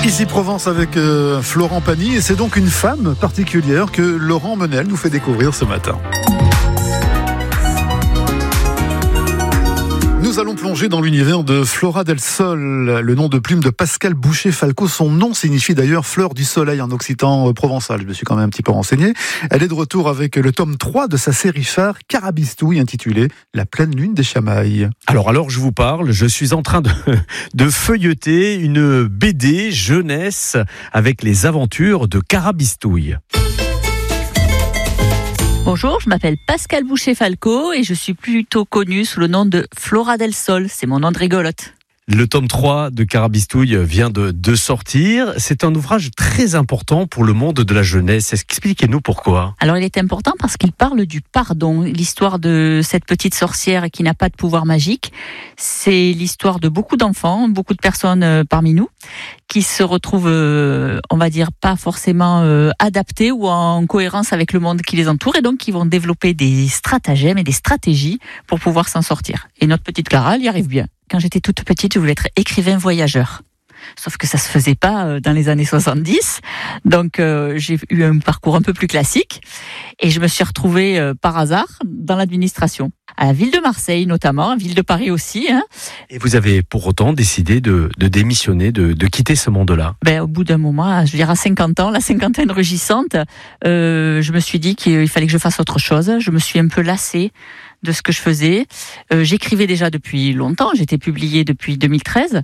Ici Provence avec Florent Pagny, et c'est donc une femme particulière que Laurent Menel nous fait découvrir ce matin. Nous allons plonger dans l'univers de Flora del Sol, le nom de plume de Pascal Boucher-Falco. Son nom signifie d'ailleurs fleur du soleil en occitan provençal. Je me suis quand même un petit peu renseigné. Elle est de retour avec le tome 3 de sa série phare Carabistouille, intitulée La pleine lune des Chamailles. Alors je vous parle, je suis en train de feuilleter une BD jeunesse avec les aventures de Carabistouille. Bonjour, je m'appelle Pascal Boucher-Falco et je suis plutôt connue sous le nom de Flora del Sol. C'est mon nom de rigolote. Le tome 3 de Carabistouille vient de sortir. C'est un ouvrage très important pour le monde de la jeunesse. Expliquez-nous pourquoi. Alors il est important parce qu'il parle du pardon. L'histoire de cette petite sorcière qui n'a pas de pouvoir magique, c'est l'histoire de beaucoup d'enfants, beaucoup de personnes parmi nous, qui se retrouvent, on va dire, pas forcément adaptés ou en cohérence avec le monde qui les entoure, et donc qui vont développer des stratagèmes et des stratégies pour pouvoir s'en sortir. Et notre petite Clara, elle y arrive bien. Quand j'étais toute petite, je voulais être écrivain voyageur. Sauf que ça se faisait pas dans les années 70. Donc j'ai eu un parcours un peu plus classique et je me suis retrouvée par hasard dans l'administration. À la ville de Marseille notamment, à la ville de Paris aussi. Et vous avez pour autant décidé de démissionner, de quitter ce monde-là? Au bout d'un moment, je veux dire à 50 ans, la cinquantaine rugissante, je me suis dit qu'il fallait que je fasse autre chose. Je me suis un peu lassée de ce que je faisais. J'écrivais déjà depuis longtemps, j'étais publiée depuis 2013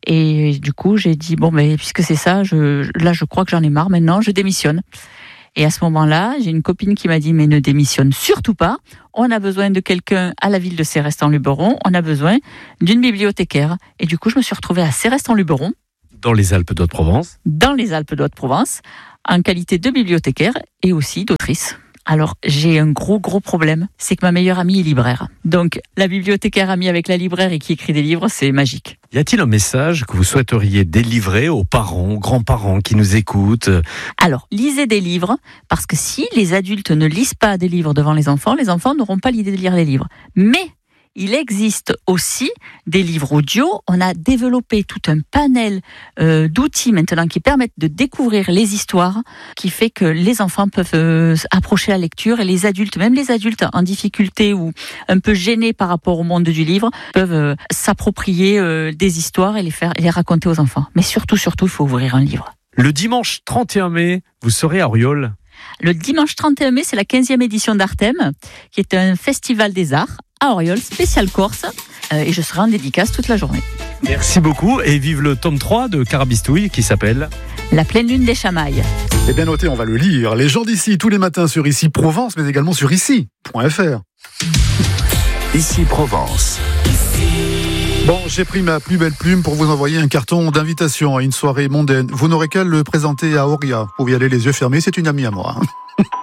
et du coup j'ai dit puisque c'est ça, je crois que j'en ai marre maintenant, je démissionne. Et à ce moment-là, j'ai une copine qui m'a dit mais ne démissionne surtout pas, on a besoin de quelqu'un à la ville de Céreste-en-Luberon, on a besoin d'une bibliothécaire. Et du coup je me suis retrouvée à Céreste-en-Luberon. Dans les Alpes d'Haute-Provence. Dans les Alpes d'Haute-Provence, en qualité de bibliothécaire et aussi d'autrice. Alors, j'ai un gros problème, c'est que ma meilleure amie est libraire. Donc, la bibliothécaire amie avec la libraire et qui écrit des livres, c'est magique. Y a-t-il un message que vous souhaiteriez délivrer aux parents, aux grands-parents qui nous écoutent? Alors, lisez des livres, parce que si les adultes ne lisent pas des livres devant les enfants n'auront pas l'idée de lire les livres. Mais il existe aussi des livres audio. On a développé tout un panel d'outils maintenant qui permettent de découvrir les histoires, qui fait que les enfants peuvent approcher la lecture et les adultes, même les adultes en difficulté ou un peu gênés par rapport au monde du livre, peuvent s'approprier des histoires et les raconter aux enfants. Mais surtout, il faut ouvrir un livre. Le dimanche 31 mai, vous serez à Auriol. Le dimanche 31 mai, c'est la 15e édition d'Artem, qui est un festival des arts à Auriol, spécial Corse, et je serai en dédicace toute la journée. Merci beaucoup et vive le tome 3 de Carabistouille qui s'appelle La pleine lune des Chamailles. Eh bien noté, on va le lire. Les gens d'ici, tous les matins sur Ici Provence, mais également sur ici.fr. Ici Provence. Bon, j'ai pris ma plus belle plume pour vous envoyer un carton d'invitation à une soirée mondaine. Vous n'aurez qu'à le présenter à Auria. Vous pouvez y aller les yeux fermés, c'est une amie à moi.